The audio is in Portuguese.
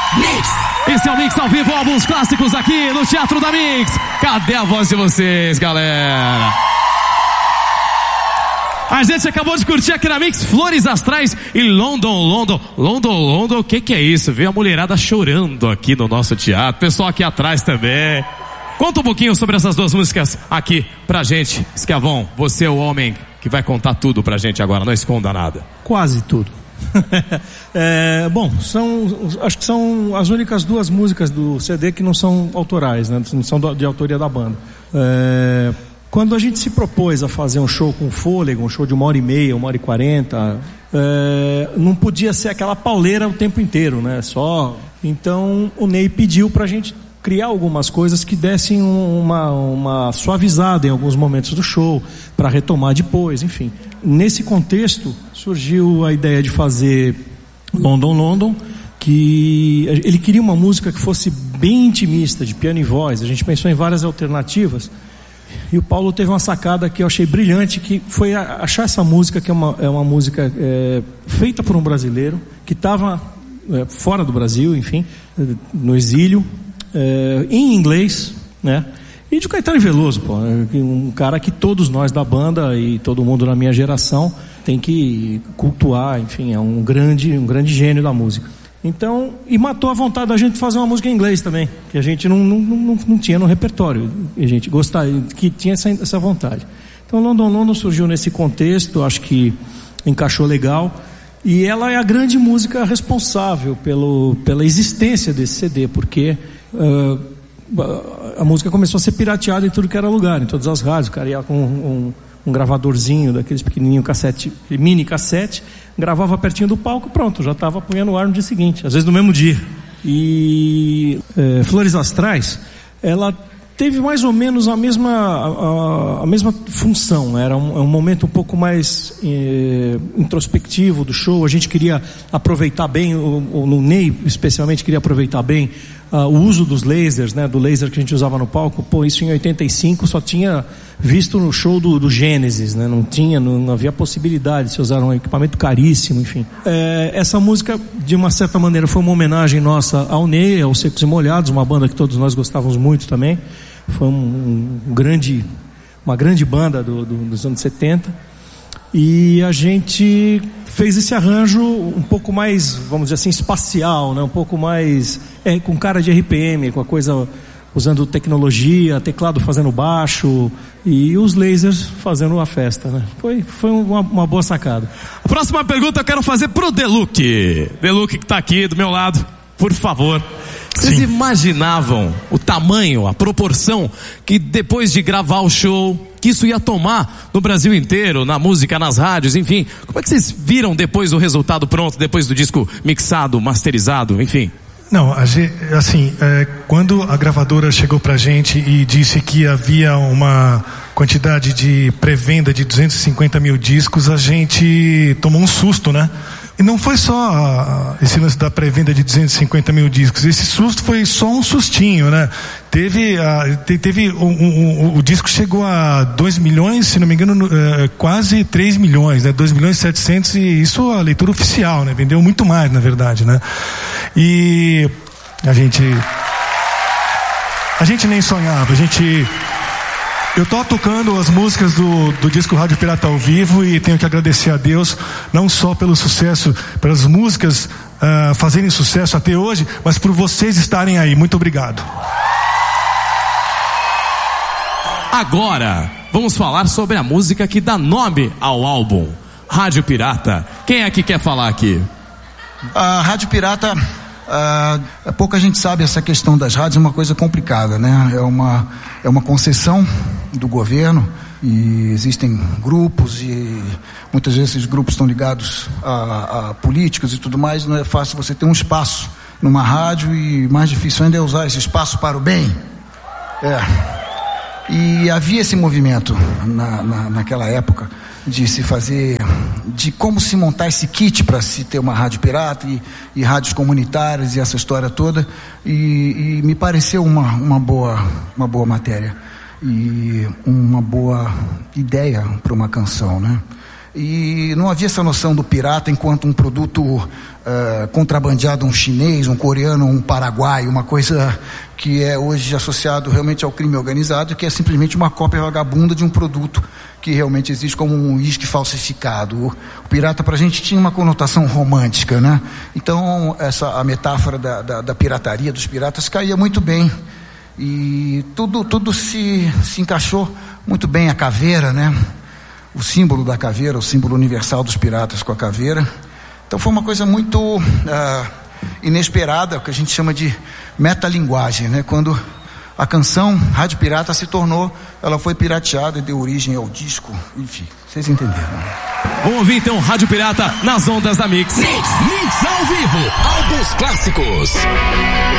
Esse é o Mix ao vivo, álbuns clássicos aqui no Teatro da Mix. Cadê a voz de vocês, galera? A gente acabou de curtir aqui na Mix Flores Astrais e London. O que é isso? Veio a mulherada chorando aqui no nosso teatro. Pessoal aqui atrás também. Conta um pouquinho sobre essas duas músicas aqui pra gente. Esquiavon, você é o homem que vai contar tudo pra gente agora, não esconda nada. Quase tudo. Bom, acho que são as únicas duas músicas do CD que não são autorais, né? Não são de autoria da banda. Quando a gente se propôs a fazer um show com fôlego, um show de 1h30, 1h40, não podia ser aquela pauleira o tempo inteiro, né? Então o Ney pediu pra gente criar algumas coisas que dessem uma suavizada em alguns momentos do show, para retomar depois, enfim. Nesse contexto surgiu a ideia de fazer London, que ele queria uma música que fosse bem intimista, de piano e voz. A gente pensou em várias alternativas e o Paulo teve uma sacada que eu achei brilhante, que foi achar essa música, que é uma música feita por um brasileiro que estava fora do Brasil, enfim, no exílio, em inglês, né? E de Caetano Veloso, um cara que todos nós da banda e todo mundo na minha geração tem que cultuar, enfim, é um grande gênio da música. Então, e matou a vontade da gente fazer uma música em inglês também, que a gente não tinha no repertório, e a gente gostaria, que tinha essa vontade. Então London surgiu nesse contexto, acho que encaixou legal, e ela é a grande música responsável pela existência desse CD, porque a música começou a ser pirateada em tudo que era lugar, em todas as rádios. O cara ia com um gravadorzinho daqueles pequenininho mini cassete, gravava pertinho do palco, pronto, já estava apanhando o ar no dia seguinte, às vezes no mesmo dia. E Flores Astrais, ela teve mais ou menos a mesma função. Era um momento um pouco mais introspectivo do show. A gente queria aproveitar bem, no Ney especialmente queria aproveitar bem o uso dos lasers, né, do laser que a gente usava no palco. Isso em 85 só tinha visto no show do Gênesis, né? Não havia possibilidade de se usar um equipamento caríssimo, enfim. Essa música, de uma certa maneira, foi uma homenagem nossa ao Ney, aos Secos e Molhados, uma banda que todos nós gostávamos muito também. Foi uma grande banda dos anos 70. E a gente fez esse arranjo um pouco mais, vamos dizer assim, espacial, né? Um pouco mais com cara de RPM, com a coisa usando tecnologia, teclado fazendo baixo e os lasers fazendo a festa, né? Foi uma boa sacada. A próxima pergunta eu quero fazer pro Deluque que tá aqui do meu lado, por favor. Vocês Sim. imaginavam o tamanho, a proporção que depois de gravar o show, que isso ia tomar no Brasil inteiro, na música, nas rádios, enfim? Como é que vocês viram depois o resultado pronto, depois do disco mixado, masterizado, enfim? Não, assim, quando a gravadora chegou pra gente e disse que havia uma quantidade de pré-venda de 250 mil discos, a gente tomou um susto, né? E não foi só esse lance da pré-venda de 250 mil discos. Esse susto foi só um sustinho, né? O disco chegou a 2 milhões, se não me engano, quase 3 milhões, né? 2 milhões e 700, e isso a leitura oficial, né? Vendeu muito mais, na verdade, né? E a gente nem sonhava, eu tô tocando as músicas do disco Rádio Pirata ao vivo e tenho que agradecer a Deus, não só pelo sucesso, pelas músicas fazerem sucesso até hoje, mas por vocês estarem aí. Muito obrigado. Agora, vamos falar sobre a música que dá nome ao álbum, Rádio Pirata. Quem é que quer falar aqui? A Rádio Pirata, pouca gente sabe, essa questão das rádios é uma coisa complicada, né? É uma concessão do governo e existem grupos e muitas vezes esses grupos estão ligados a políticos e tudo mais. Não é fácil você ter um espaço numa rádio e mais difícil ainda é usar esse espaço para o bem. E havia esse movimento naquela época de se fazer, de como se montar esse kit para se ter uma rádio pirata e rádios comunitárias e essa história toda, e me pareceu uma boa matéria e uma boa ideia para uma canção, né? e não havia essa noção do pirata enquanto um produto contrabandeado, um chinês, um coreano, um paraguaio, uma coisa que é hoje associado realmente ao crime organizado, que é simplesmente uma cópia vagabunda de um produto que realmente existe, como um uísque falsificado. O pirata pra gente tinha uma conotação romântica, né? Então a metáfora da pirataria, dos piratas, caía muito bem, e tudo se encaixou muito bem. A caveira, né? O símbolo da caveira, o símbolo universal dos piratas com a caveira. Então foi uma coisa muito inesperada, o que a gente chama de metalinguagem, né? Quando a canção Rádio Pirata ela foi pirateada e deu origem ao disco, enfim, vocês entenderam. Vamos ouvir então Rádio Pirata nas ondas da Mix. Mix ao vivo, álbuns clássicos.